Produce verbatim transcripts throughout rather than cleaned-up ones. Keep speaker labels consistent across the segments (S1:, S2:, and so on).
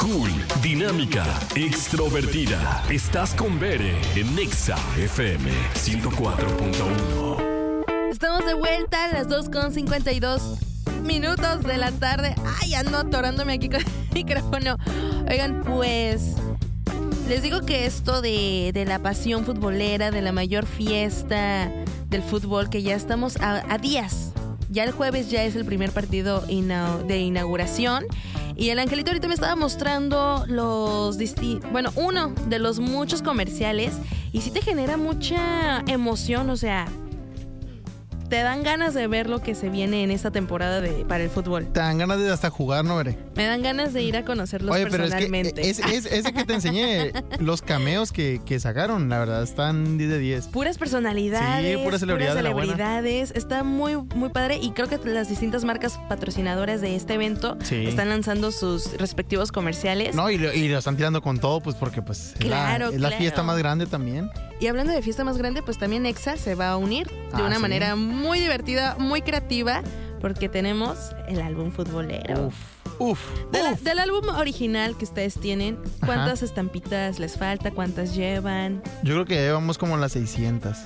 S1: cool, dinámica, extrovertida. Estás con Bere en Nexa F M ciento cuatro punto uno.
S2: Estamos de vuelta a las dos con cincuenta y dos minutos de la tarde. Ay, ando atorándome aquí con el micrófono. Oigan, pues les digo que esto de, de la pasión futbolera, de la mayor fiesta del fútbol, que ya estamos a, a días. Ya el jueves ya es el primer partido ina- de inauguración. Y el Angelito ahorita me estaba mostrando los disti- bueno, uno de los muchos comerciales. Y sí te genera mucha emoción, o sea, te dan ganas de ver lo que se viene en esta temporada de, para el fútbol.
S3: Te dan ganas de hasta jugar, ¿no, Veré?
S2: Me dan ganas de ir a conocerlos.
S3: Oye, pero
S2: personalmente.
S3: es que es, es, ese que te enseñé, los cameos que, que sacaron, la verdad, están diez de diez.
S2: Puras personalidades.
S3: Sí, pura celebridad
S2: puras
S3: de la buena.
S2: celebridades. Está muy, muy padre. Y creo que las distintas marcas patrocinadoras de este evento
S3: Sí.
S2: están lanzando sus respectivos comerciales.
S3: No, y lo, y lo están tirando con todo, pues porque pues
S2: Claro,
S3: es, la, es la
S2: claro.
S3: fiesta más grande también.
S2: Y hablando de fiesta más grande, pues también Exa se va a unir de
S3: Ah,
S2: una
S3: ¿sí?
S2: manera muy divertida, muy creativa, porque tenemos el álbum futbolero.
S3: Uf, uf,
S2: De la-
S3: uf.
S2: del álbum original que ustedes tienen, ¿cuántas
S3: Ajá.
S2: estampitas les falta? ¿Cuántas llevan?
S3: Yo creo que llevamos como las seiscientas.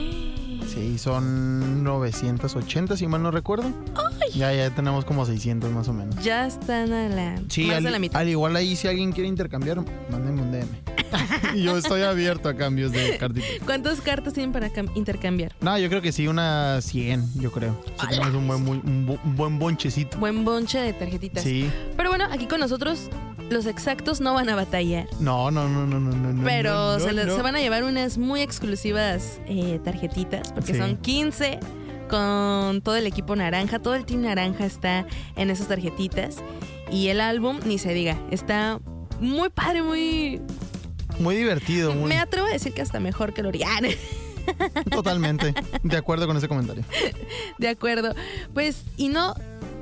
S3: Sí, son novecientos ochenta, si mal no recuerdo. Ya, ya tenemos como seiscientos más o menos.
S2: Ya están a la
S3: Sí,
S2: más
S3: al,
S2: de la mitad.
S3: al igual ahí, si alguien quiere intercambiar, mándenme un D M. Yo estoy abierto a cambios de cartitas.
S2: ¿Cuántas cartas tienen para cam- intercambiar?
S3: No, yo creo que sí, unas cien, yo creo. Si tenemos un buen, muy- un, bu- un buen bonchecito.
S2: Buen bonche de tarjetitas.
S3: Sí.
S2: Pero bueno, aquí con nosotros los exactos no van a batallar.
S3: No, no, no, no, no, no.
S2: Pero
S3: no, no,
S2: se, les-
S3: no.
S2: se van a llevar unas muy exclusivas eh, tarjetitas, porque
S3: Sí.
S2: son quince con todo el equipo naranja. Todo el team naranja está en esas tarjetitas. Y el álbum, ni se diga, está muy padre, muy...
S3: Muy divertido, muy...
S2: Me atrevo a decir que hasta mejor que el original.
S3: Totalmente. De acuerdo con ese comentario.
S2: De acuerdo. Pues, y no...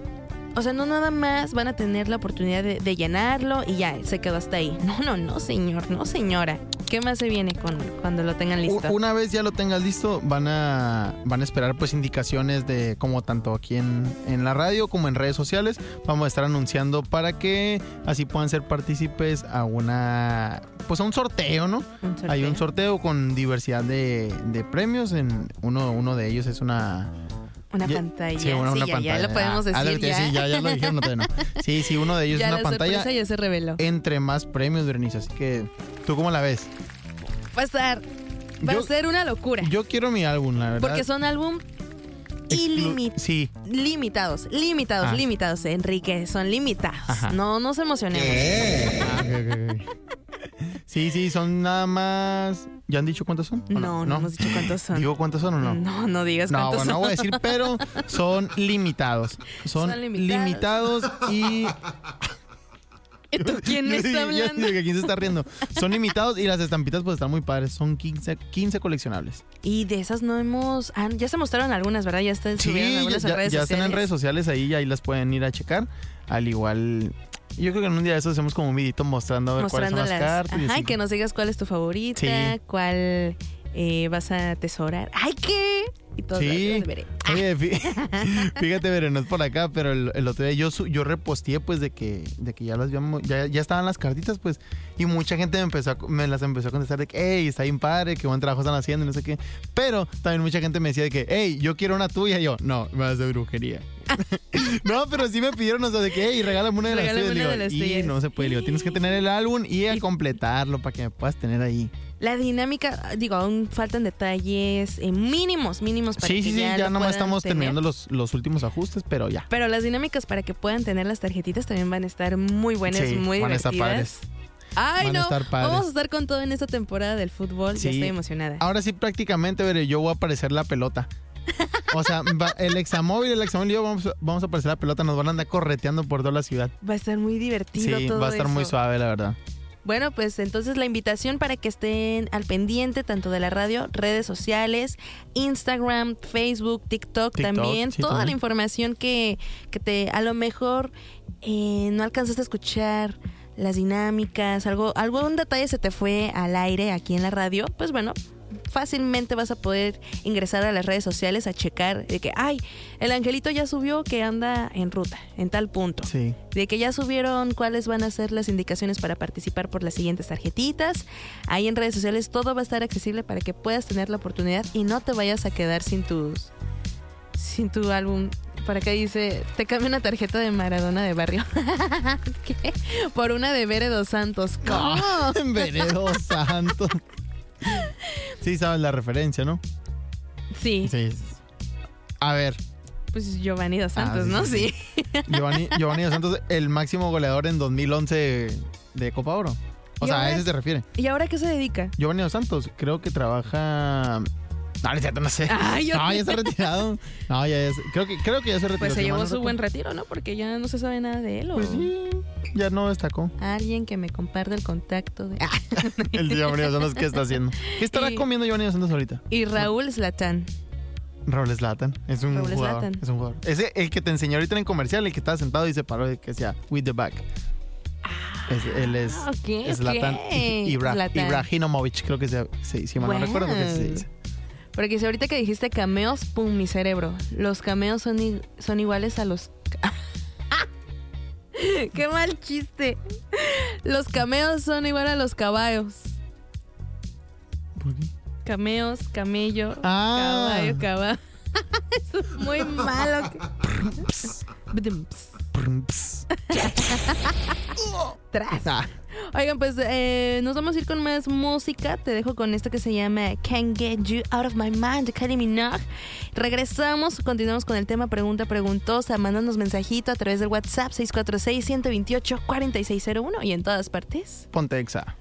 S2: O sea, no nada más van a tener la oportunidad de, de llenarlo y ya, se quedó hasta ahí. No, no, no, señor, no, señora. ¿Qué más se viene con, cuando lo tengan listo?
S3: U- Una vez ya lo tengas listo, van a, van a esperar pues indicaciones de como tanto aquí en, en la radio como en redes sociales. Vamos a estar anunciando para que así puedan ser partícipes a una, pues a un sorteo, ¿no?
S2: Un sorteo.
S3: Hay un sorteo con diversidad de, de premios. En uno, uno de ellos es una...
S2: Una
S3: Ya-
S2: pantalla.
S3: Sí, una, una
S2: ya,
S3: pantalla.
S2: ya lo podemos
S3: Ah,
S2: decir.
S3: ah,
S2: ya.
S3: Sí, ya, ya lo dijeron, no, todavía no. Sí, sí, uno de ellos
S2: Ya
S3: es una
S2: la
S3: pantalla
S2: sorpresa ya se reveló.
S3: entre más premios, Berenice. Así que, ¿tú cómo la ves?
S2: Va a estar... Va
S3: Yo-
S2: a ser una locura.
S3: Yo quiero mi álbum, la verdad.
S2: Porque son álbum
S3: Exclu-
S2: ilimitados.
S3: Sí.
S2: Limitados, limitados,
S3: Ah.
S2: limitados, Enrique, son limitados.
S3: Ajá.
S2: No nos emocionemos.
S3: Ah, ok, ok, ok. Sí, sí, son nada más... ¿Ya han dicho cuántos son? ¿O
S2: No, no, hemos dicho cuántos son.
S3: ¿Digo cuántos son o no?
S2: No, no digas
S3: No,
S2: cuántos
S3: bueno, no
S2: son.
S3: voy a decir, pero son limitados. Son,
S2: Son limitados.
S3: limitados y...
S2: ¿Y tú quién me
S3: Yo
S2: está
S3: digo, yo
S2: hablando?
S3: digo que ¿quién se está riendo? Son limitados y las estampitas pues están muy padres. Son quince, quince coleccionables.
S2: Y de esas no hemos... Ah, ya se mostraron algunas, ¿verdad? Ya están
S3: Sí,
S2: subieron
S3: ya,
S2: algunas
S3: ya-
S2: en redes
S3: ya
S2: sociales.
S3: están en redes sociales ahí, y ahí las pueden ir a checar. Al igual, yo creo que en un día de estos hacemos como un vidito mostrando a ver cuáles son las
S2: Mostrándolas.
S3: cartas. y
S2: Ajá, y
S3: así.
S2: que nos digas cuál es tu favorita,
S3: Sí.
S2: cuál eh, vas a atesorar. ¡Ay, qué! Y todo.
S3: Sí.
S2: veré.
S3: Oye, fí- fíjate, Bere, no es por acá, pero el, el otro día yo, su- yo reposteé pues de que, de que ya las habíamos, ya, ya estaban las cartitas, pues, y mucha gente me empezó a, me las empezó a contestar de que, hey, está bien padre, qué buen trabajo están haciendo, y no sé qué. Pero también mucha gente me decía de que, hey, yo quiero una tuya, y yo, no, me vas de brujería. No, pero sí me pidieron, o sea, de que, hey, regálame una de las
S2: Regálame
S3: tuyas.
S2: una
S3: Digo,
S2: de las
S3: y
S2: tuyas.
S3: no se puede, digo, tienes que tener el álbum y a completarlo para que me puedas tener ahí.
S2: La dinámica, digo, aún faltan detalles eh, mínimos, mínimos para
S3: Sí,
S2: que
S3: sí, sí,
S2: ya,
S3: ya
S2: lo
S3: nomás
S2: puedan
S3: estamos
S2: tener.
S3: terminando los, los últimos ajustes, pero ya.
S2: Pero las dinámicas para que puedan tener las tarjetitas también van a estar muy buenas,
S3: Sí,
S2: muy
S3: van a estar
S2: divertidas.
S3: padres.
S2: Ay,
S3: Van a
S2: no,
S3: estar padres.
S2: vamos a estar con todo en esta temporada del fútbol.
S3: Sí.
S2: Ya estoy emocionada.
S3: Ahora sí, prácticamente, veré, yo voy a aparecer la pelota. O sea, va- el examóvil, el examóvil y yo vamos, vamos a aparecer la pelota. Nos van a andar correteando por toda la ciudad.
S2: Va a estar muy divertido
S3: Sí,
S2: todo
S3: va a estar
S2: eso.
S3: muy suave, la verdad.
S2: Bueno, pues entonces la invitación para que estén al pendiente tanto de la radio, redes sociales, Instagram, Facebook, TikTok,
S3: TikTok,
S2: también,
S3: sí,
S2: toda
S3: también.
S2: la información que, que te a lo mejor eh, no alcanzaste a escuchar, las dinámicas, algo, algún detalle se te fue al aire aquí en la radio, pues bueno, fácilmente vas a poder ingresar a las redes sociales a checar de que, ay, el angelito ya subió que anda en ruta, en tal punto.
S3: Sí.
S2: De que ya subieron cuáles van a ser las indicaciones para participar por las siguientes tarjetitas. Ahí en redes sociales todo va a estar accesible para que puedas tener la oportunidad y no te vayas a quedar sin tus sin tu álbum. Por acá dice, te cambio una tarjeta de Maradona de barrio. ¿Qué? Por una de Bere dos Santos. ¿Cómo?
S3: Bere dos Santos. Sí, sabes la referencia, ¿no?
S2: Sí.
S3: Sí. A ver.
S2: Pues Giovanni dos Santos,
S3: ah, sí,
S2: ¿no?
S3: Sí. sí. Giovanni, Giovanni dos Santos, el máximo goleador en dos mil once de Copa Oro. O sea, ahora, a ese se refiere.
S2: ¿Y ahora qué se dedica?
S3: Giovanni dos Santos, creo que trabaja... No, no sé.
S2: Ay, yo...
S3: No, ya se ha retirado. No, ya es. Creo que, creo que ya se retiró.
S2: Pues se llevó su buen retiro, ¿no? Porque ya no se sabe nada de él. ¿O?
S3: Pues sí, ya no destacó.
S2: Alguien que me comparte el contacto de...
S3: El de Giovanni dos Santos, ¿qué está haciendo? ¿Qué estará y... comiendo Giovanni dos Santos ahorita?
S2: Y Raúl Zlatan.
S3: Raúl Zlatan. Es un
S2: Raúl
S3: jugador.
S2: Zlatan.
S3: Es un jugador. Ese, el que te enseñó ahorita en el comercial, el que estaba sentado y se paró y que decía, with the back.
S2: Ah,
S3: es, él es
S2: okay,
S3: Zlatan.
S2: Okay.
S3: Ibra,
S2: Zlatan.
S3: Ibrahimovic, creo que se, se, si mal
S2: wow.
S3: no recuerdo, que se dice.
S2: Porque si ahorita que dijiste cameos, pum, mi cerebro. Los cameos son, i- son iguales a los... ¡Qué mal chiste! Los cameos son iguales a los caballos.
S3: ¿Por qué?
S2: Cameos, camello,
S3: ah.
S2: caballo, caballo. Eso es muy malo. Tras.
S3: Ah.
S2: Oigan, pues eh, nos vamos a ir con más música. Te dejo con esto que se llama Can't Get You Out of My Mind de Kylie Minogue. Regresamos, continuamos con el tema Pregunta Preguntosa. Mándanos mensajito a través del WhatsApp seis cuatro seis, uno dos ocho, cuatro seis cero uno y en todas partes.
S3: Ponte Exa.